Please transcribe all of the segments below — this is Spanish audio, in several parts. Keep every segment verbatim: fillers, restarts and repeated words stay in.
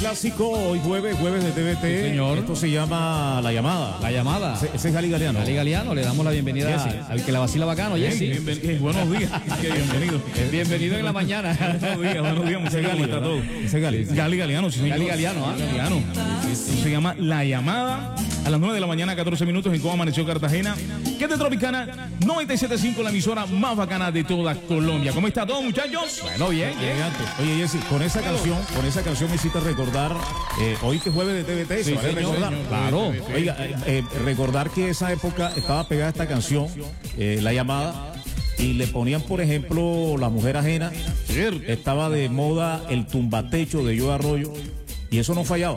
Clásico, hoy jueves, jueves de T V T. Sí, señor. Esto se llama La Llamada. La Llamada. Ese, ese es Gali Galeano. Gali Galeano, le damos la bienvenida Jessy. al que la vacila bacano, Jessy. Bien, bien, bien, buenos días. Qué bienvenido. Bienvenido en la mañana. Buenos días, buenos días. Muchas gracias. ¿Cómo está todo? Ese es Gali. Gali Galeano, sí, señor. Gali Galeano, ¿ah? Gali Galeano. Esto se llama La Llamada. A las nueve de la mañana, catorce minutos, en cómo amaneció Cartagena. Que es de Tropicana noventa y siete punto cinco, la emisora más bacana de toda Colombia. ¿Cómo está todo, muchachos? Bueno, bien, bien. Elegante. Oye, Jessy, con esa canción, con esa canción me hiciste recordar, eh, hoy que es jueves de T V T, Sí, se vale señor, recordar. señor. Claro. Oiga, eh, eh, recordar que esa época estaba pegada esta canción, eh, La Llamada, y le ponían, por ejemplo, La Mujer Ajena. Estaba de moda el tumbatecho de Yo Arroyo, y eso no fallaba.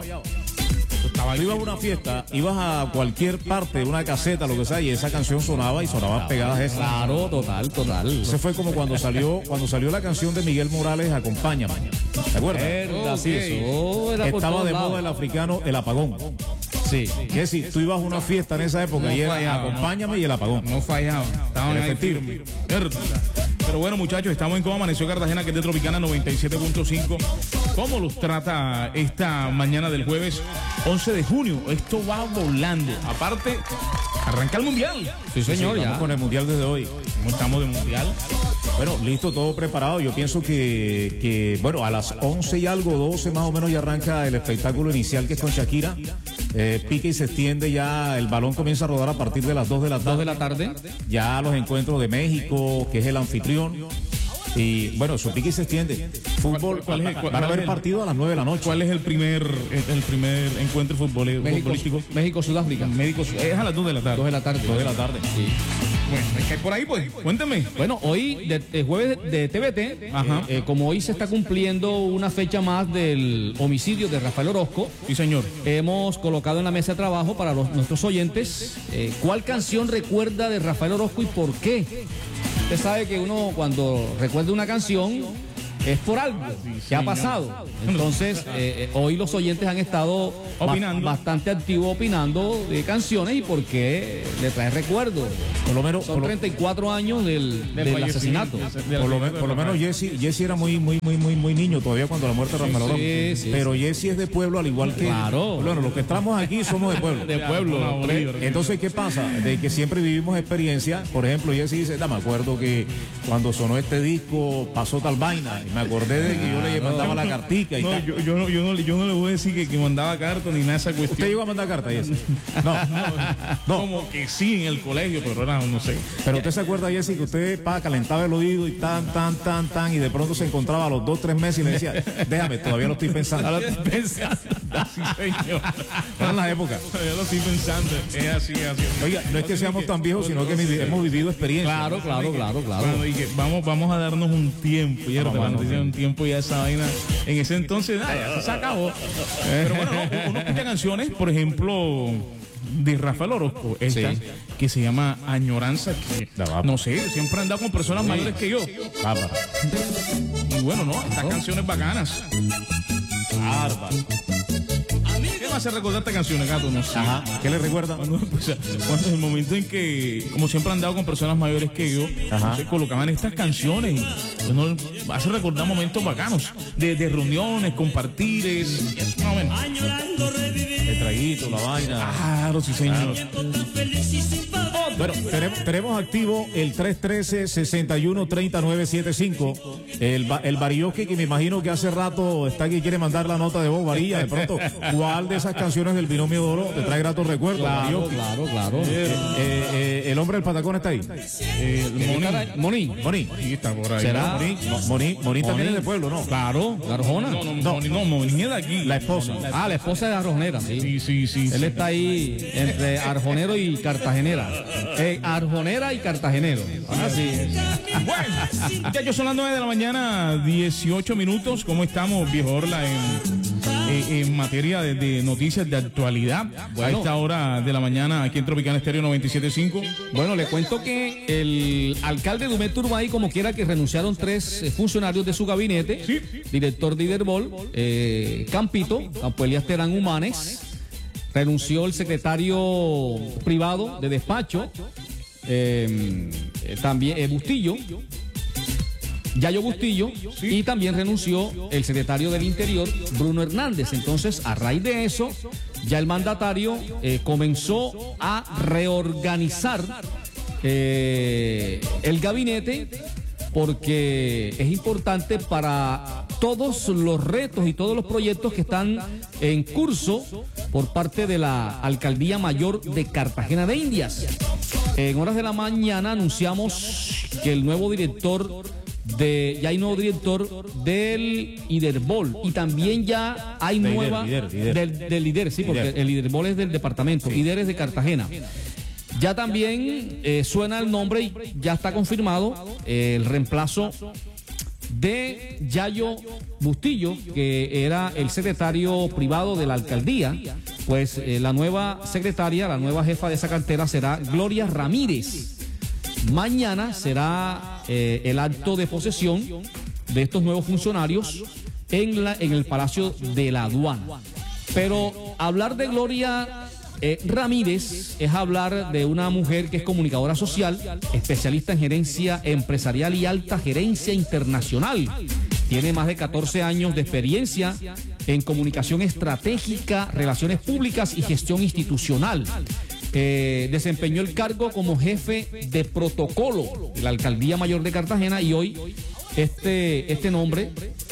Tú ibas a una fiesta, ibas a cualquier parte, una caseta, lo que sea, y esa canción sonaba y sonaban pegadas esas. Claro, total, total. Ese fue como cuando salió, cuando salió la canción de Miguel Morales, Acompáñame. ¿Te acuerdas? Verdad, sí, Ok. eso era por Estaba todos de lados. moda el africano, el apagón. Sí. Que si tú ibas a una fiesta en esa época No y era fallaba, Acompáñame y el apagón. No fallaba. Estaban El ahí efectivo. firmes. Verdad. Pero bueno, muchachos, estamos en cómo amaneció Cartagena, que es de Tropicana noventa y siete punto cinco. ¿Cómo los trata esta mañana del jueves once de junio? Esto va volando. Aparte, arranca el mundial. Sí, señor, Estamos ya. con el mundial desde hoy. ¿Cómo estamos de mundial? Bueno, listo, todo preparado. Yo pienso que, que, bueno, a las once y algo, doce más o menos ya arranca el espectáculo inicial, que es con Shakira. Eh, pique y se extiende ya, el balón comienza a rodar a partir de las dos de la Dos tarde. de la tarde. Ya los encuentros de México, que es el anfitrión. Y bueno, su pique y se extiende. Fútbol, ¿Cuál- cuál es el- cuál- van a cuál haber es el- partido a las nueve de la noche. ¿Cuál es el primer, el, el primer encuentro futbole- México, futbolístico? México, Sudáfrica. Médicos, es a las dos de la tarde. Dos de la tarde. Dos de la tarde. Sí. Bueno, es que hay por ahí, pues. Cuéntame. Bueno, hoy, de, de jueves de T V T, Ajá. eh, como hoy se está cumpliendo una fecha más del homicidio de Rafael Orozco, Sí, señor. hemos colocado en la mesa de trabajo para los, nuestros oyentes eh, cuál canción recuerda de Rafael Orozco y por qué. Usted sabe que uno cuando recuerda una canción es por algo que ha pasado. Entonces, eh, eh, hoy los oyentes han estado ba- Opinando. bastante activos opinando de canciones y por qué le trae recuerdos. Por lo menos, Son por lo, treinta y cuatro años del, del asesinato. por lo, me- por lo menos Jesse, Jesse era muy, muy, muy, muy, muy niño todavía cuando la muerte de Rafael Orozco. sí, sí, Pero Jesse es de pueblo al igual que. Claro. Bueno, los que estamos aquí somos de pueblo. De pueblo. Entonces, ¿qué pasa? De que siempre vivimos experiencia. Por ejemplo, Jesse dice, "Da, me acuerdo que cuando sonó este disco pasó tal vaina. Y me acordé de que yo le mandaba la cartica y No, tal". yo, yo, no, yo, no, yo no le voy a decir que, que mandaba carta ni nada de esa ¿Usted cuestión. llegó a mandar carta, Jesse? No. No. Como que sí en el colegio, pero ahora no sé. Pero usted se acuerda, Jesse, que usted pa, calentaba el oído y tan, tan, tan, tan, y de pronto se encontraba a los dos, tres meses y le decía, déjame, todavía lo estoy pensando. Ahora estoy pensando. Sí, señor. Eran las épocas. Yo lo estoy pensando. Es así, es así. Oiga, no es que seamos tan viejos, sino que vi- hemos vivido experiencias. Claro, claro, claro, claro. Bueno, y que vamos, vamos a darnos un tiempo, ¿cierto? Vamos a darnos Vamos a darnos un tiempo ya esa vaina. En ese entonces, nada, ya se acabó. Pero bueno, no, uno escucha canciones, por ejemplo, de Rafael Orozco, esta, Sí. que se llama Añoranza, que Da, va. no sé, siempre he andado con personas mayores que yo. Bárbaro. Y bueno, no, estas canciones bacanas. Bárbaro. ¿Qué me hace recordar esta canción, Gato? No sé. Ajá. ¿Qué le recuerda? Cuando, pues, cuando el momento en que, como siempre han andado con personas mayores que yo, Ajá. se colocaban estas canciones y uno hace recordar momentos bacanos de, de reuniones, compartires, más o menos. El traguito, la vaina. Claro, sí, señor. Bueno, tenemos, tenemos activo el tres uno tres, seis uno tres nueve siete cinco. El, ba- el Barioque, que me imagino que hace rato está aquí, quiere mandar la nota de voz, Varilla. De pronto, ¿cuál de esas canciones del Binomio de Oro te trae gratos recuerdos? Claro, Barioque? claro, claro. Eh, eh, el hombre del patacón está ahí. Eh, Moni. Moni. Moni. Sí, está por ahí. ¿Será? Moni, no, Moni, Moni también es de pueblo, ¿no? Claro, la Arjona. No, no, no, no, Moni es de aquí. La esposa. Ah, la esposa de Arjonera, sí. Sí, sí, sí. Él sí. está ahí entre arjonero y cartagenera. Eh, arjonera y cartagenero. Ah, sí. Bueno, muchachos, son las nueve de la mañana, dieciocho minutos. ¿Cómo estamos, viejo Orla, en, en, en materia de, de noticias de actualidad? Bueno. A esta hora de la mañana, aquí en Tropicana Estéreo noventa y siete punto cinco. Bueno, le cuento que el alcalde de Humé Turbay, como quiera que renunciaron tres eh, funcionarios de su gabinete, Sí. director de Iberbol, eh, Campito, Campo Elías Terán Humanes, renunció el secretario privado de despacho, eh, eh, también eh, Bustillo, Yayo Bustillo, Sí. y también renunció el secretario del Interior, Bruno Hernández. Entonces, a raíz de eso, ya el mandatario eh, comenzó a reorganizar eh, el gabinete, porque es importante para todos los retos y todos los proyectos que están en curso por parte de la Alcaldía Mayor de Cartagena de Indias. En horas de la mañana anunciamos que el nuevo director de, ya hay nuevo director del IDERBOL, y también ya hay De nueva IDER, IDER, IDER. Del, del IDER, sí, porque IDER. el IDERBOL es del departamento, Sí. IDER es de Cartagena. Ya también eh, suena el nombre y ya está confirmado eh, el reemplazo de Yayo Bustillo, que era el secretario privado de la alcaldía. Pues eh, la nueva secretaria, la nueva jefa de esa cartera será Gloria Ramírez. Mañana será eh, el acto de posesión de estos nuevos funcionarios en, la, en el Palacio de la Aduana. Pero hablar de Gloria eh, Ramírez es hablar de una mujer que es comunicadora social, especialista en gerencia empresarial y alta gerencia internacional. Tiene más de catorce años de experiencia en comunicación estratégica, relaciones públicas y gestión institucional. Eh, desempeñó el cargo como jefe de protocolo de la Alcaldía Mayor de Cartagena, y hoy este, este nombre,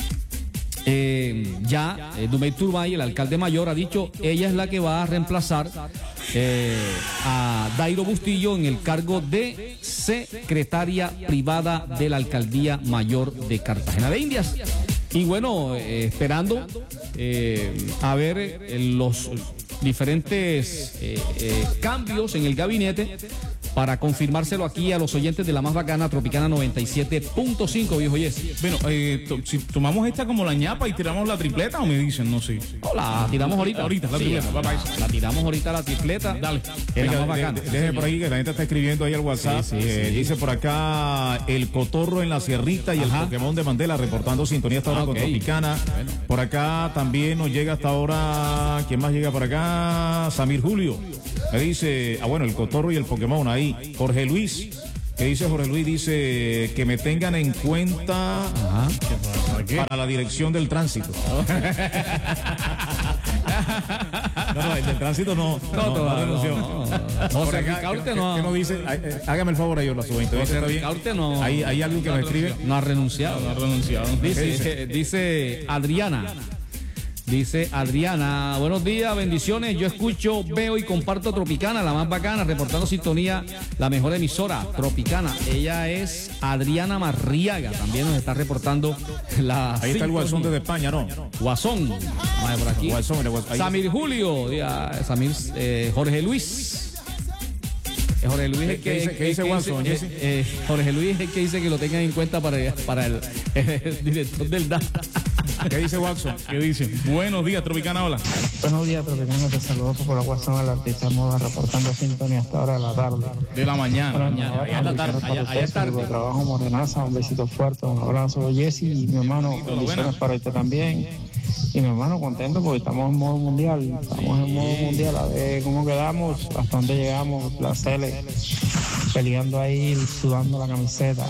eh, ya eh, Dumey Turbay, el alcalde mayor, ha dicho ella es la que va a reemplazar eh, a Dairo Bustillo en el cargo de secretaria privada de la Alcaldía Mayor de Cartagena de Indias. Y bueno, eh, esperando eh, a ver eh, los diferentes eh, eh, cambios en el gabinete para confirmárselo aquí a los oyentes de la más bacana Tropicana noventa y siete punto cinco, viejo Jesse. Bueno, eh, to- si tomamos esta como la ñapa y tiramos la tripleta, o me dicen, no sé. No, la tiramos ahorita. Ahorita, la Sí, tripleta, va para eso. la tiramos ahorita la tripleta. Dale. Es la Venga, más de- bacana. de- déjeme por ahí que la gente está escribiendo ahí al WhatsApp. Sí, sí, Eh, sí. Dice por acá el Cotorro en la Sierrita y Ajá. el Pokémon de Mandela reportando sintonía hasta ahora Ah, con ok. Tropicana. Por acá también nos llega hasta ahora. ¿Quién más llega por acá? Samir Julio. Me dice, ah bueno, el Cotorro y el Pokémon ahí. Jorge Luis. ¿Qué dice Jorge Luis? Dice que me tengan en cuenta Ajá. para la dirección del tránsito. No, no, el del tránsito no. No, todavía no, renunció. no. Por José acá, Ricaurte ¿qué- no. qué nos dice? Ay, eh, Hágame el favor a ellos, la subentendencia. José ¿Está bien? Ricaurte no. Hay, hay alguien que me escribe. No ha renunciado. No ha renunciado. Dice, dice? dice Adriana. Dice Adriana, buenos días, bendiciones. Yo escucho, veo y comparto Tropicana, la más bacana, reportando sintonía, la mejor emisora, Tropicana. Ella es Adriana Marriaga, también nos está reportando la. Ahí está el Guasón desde España, ¿no? Guasón. Vamos a ver por aquí. Guasón, mira, Guasón. Ahí- Samir Julio, ya, Samir, eh, Jorge Luis. Eh, Jorge Luis es el ¿Qué que, dice- qué dice el que Guasón, eh, Jesse? eh, Jorge Luis es el que dice que lo tengan en cuenta para, para el, el director del D A. ¿Qué dice Watson? ¿Qué dicen? Buenos días, Tropicana, hola. Buenos días, Tropicana, te saludo por la WhatsApp al artista moda reportando sintonía hasta ahora de la tarde. De la mañana. Mañana, allá es la tarde, allá- allá es tarde. Trabajo Morenaza, un besito fuerte, un abrazo, Jesse, y mi hermano, bendiciones para usted también. Y mi hermano, contento porque estamos en modo mundial, estamos en modo mundial, a ver cómo quedamos, hasta dónde llegamos, la Cele, peleando ahí, sudando la camiseta.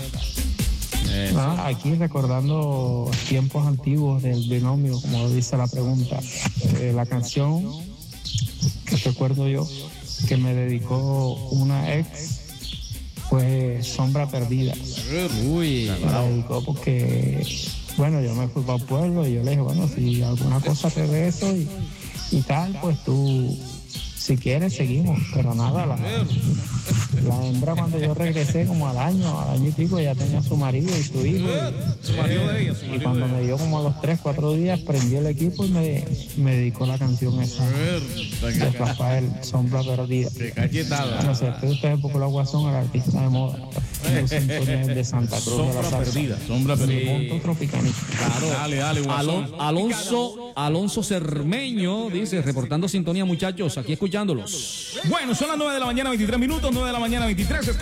Ah, aquí recordando tiempos antiguos del binomio, como dice la pregunta. Eh, la canción que recuerdo yo que me dedicó una ex fue Sombra Perdida. Uy, Me la dedicó porque, bueno, yo me fui para el pueblo y yo le dije, bueno, si alguna cosa te de eso y, y tal, pues tú, si quieres, seguimos. Pero nada, la, la hembra cuando yo regresé como al año, al año y pico, ya tenía su marido y su hijo. Y, Su marido de ella, su y marido cuando de me dio como a los tres, cuatro días, prendió el equipo y me, me dedicó la canción esa de Rafael, Sombra Perdida. cachetada. Bueno, se despide usted de Popular Guasón, el artista de moda. Los sintonías de Santa Cruz de la Sombra Salsa. perdida. Sombra perdida. Punto Tropicanista. Dale, dale, Guasón. Alon- Alonso, Alonso Cermeño dice, reportando sintonía, muchachos, aquí escuchándolos. Bueno, son las nueve de la mañana, veintitrés minutos, nueve de la mañana, veintitrés.